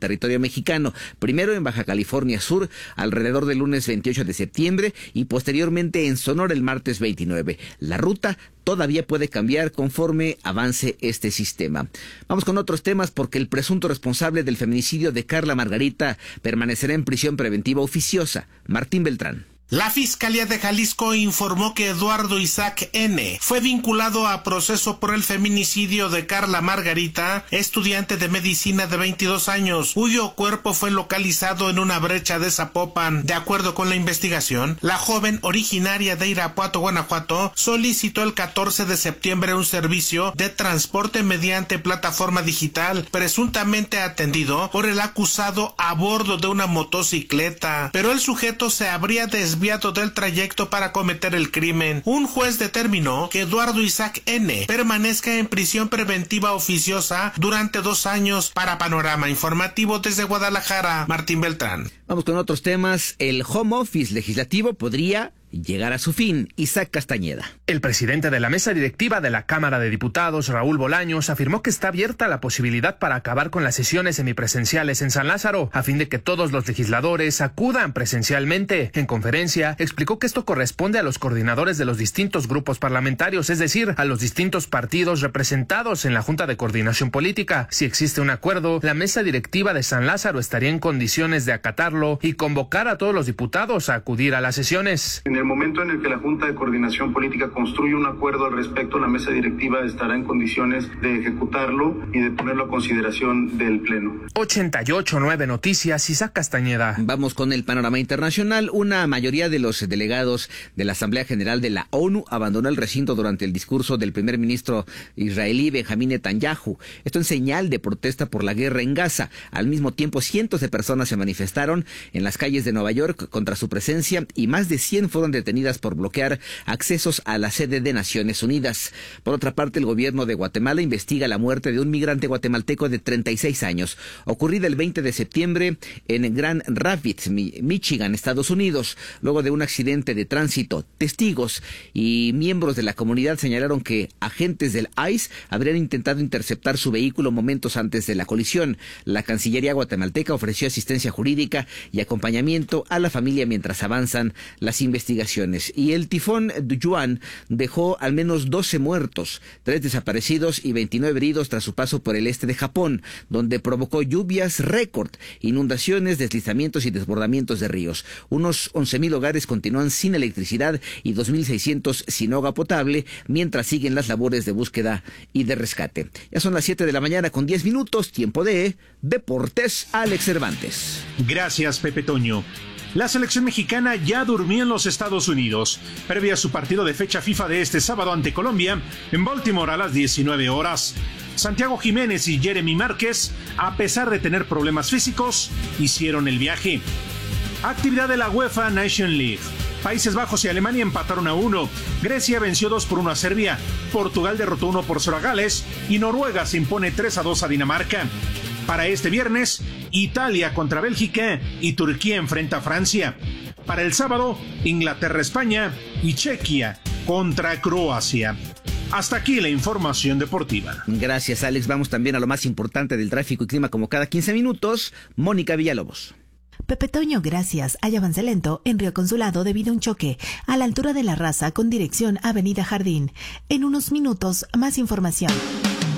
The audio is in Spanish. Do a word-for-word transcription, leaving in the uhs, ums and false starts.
territorio mexicano, primero en Baja California Sur, alrededor del lunes veintiocho de septiembre, y posteriormente en Sonora el martes veintinueve. La ruta todavía puede cambiar conforme avance este sistema. Vamos con otros temas, porque el presunto responsable del feminicidio de Carla Margarita permanecerá en prisión preventiva oficiosa. Martín Beltrán. La Fiscalía de Jalisco informó que Eduardo Isaac N. fue vinculado a proceso por el feminicidio de Carla Margarita, estudiante de medicina de veintidós años, cuyo cuerpo fue localizado en una brecha de Zapopan. De acuerdo con la investigación, la joven, originaria de Irapuato, Guanajuato, solicitó el catorce de septiembre un servicio de transporte mediante plataforma digital, presuntamente atendido por el acusado a bordo de una motocicleta, pero el sujeto se habría desviado desviado del trayecto para cometer el crimen. Un juez determinó que Eduardo Isaac N. permanezca en prisión preventiva oficiosa durante dos años. Para Panorama Informativo desde Guadalajara, Martín Beltrán. Vamos con otros temas. El home office legislativo podría llegar a su fin. Isaac Castañeda. El presidente de la mesa directiva de la Cámara de Diputados, Raúl Bolaños, afirmó que está abierta la posibilidad para acabar con las sesiones semipresenciales en San Lázaro, a fin de que todos los legisladores acudan presencialmente. En conferencia, explicó que esto corresponde a los coordinadores de los distintos grupos parlamentarios, es decir, a los distintos partidos representados en la Junta de Coordinación Política. Si existe un acuerdo, la mesa directiva de San Lázaro estaría en condiciones de acatarlo y convocar a todos los diputados a acudir a las sesiones. En el momento en el que la Junta de Coordinación Política construye un acuerdo al respecto, la mesa directiva estará en condiciones de ejecutarlo y de ponerlo a consideración del Pleno. ochenta y ocho punto nueve Noticias, Isaac Castañeda. Vamos con el panorama internacional. Una mayoría de los delegados de la Asamblea General de la ONU abandonó el recinto durante el discurso del primer ministro israelí Benjamín Netanyahu. Esto en señal de protesta por la guerra en Gaza. Al mismo tiempo, cientos de personas se manifestaron en las calles de Nueva York contra su presencia y más de cien fueron detenidas por bloquear accesos a la sede de Naciones Unidas. Por otra parte, el gobierno de Guatemala investiga la muerte de un migrante guatemalteco de treinta y seis años, ocurrida el veinte de septiembre en Grand Rapids, Michigan, Estados Unidos, luego de un accidente de tránsito. Testigos y miembros de la comunidad señalaron que agentes del I C E habrían intentado interceptar su vehículo momentos antes de la colisión. La Cancillería guatemalteca ofreció asistencia jurídica y acompañamiento a la familia mientras avanzan las investigaciones. Y el tifón Dujuan dejó al menos doce muertos, tres desaparecidos y veintinueve heridos tras su paso por el este de Japón, donde provocó lluvias récord, inundaciones, deslizamientos y desbordamientos de ríos. Unos once mil hogares continúan sin electricidad y dos mil seiscientos sin agua potable, mientras siguen las labores de búsqueda y de rescate. Ya son las siete de la mañana con diez minutos, tiempo de Deportes. Alex Cervantes. Gracias, Pepe Toño. La selección mexicana ya durmió en los Estados Unidos, previa a su partido de fecha FIFA de este sábado ante Colombia, en Baltimore a las diecinueve horas. Santiago Jiménez y Jeremy Márquez, a pesar de tener problemas físicos, hicieron el viaje. Actividad de la UEFA Nation League. Países Bajos y Alemania empataron a uno. Grecia venció dos por uno a Serbia. Portugal derrotó uno por cero a Gales. Y Noruega se impone tres a dos a Dinamarca. Para este viernes, Italia contra Bélgica y Turquía enfrenta a Francia. Para el sábado, Inglaterra-España y Chequia contra Croacia. Hasta aquí la información deportiva. Gracias, Alex. Vamos también a lo más importante del tráfico y clima como cada quince minutos. Mónica Villalobos. Pepe Toño, gracias. Hay avance lento en Río Consulado debido a un choque a la altura de La Raza con dirección Avenida Jardín. En unos minutos, más información.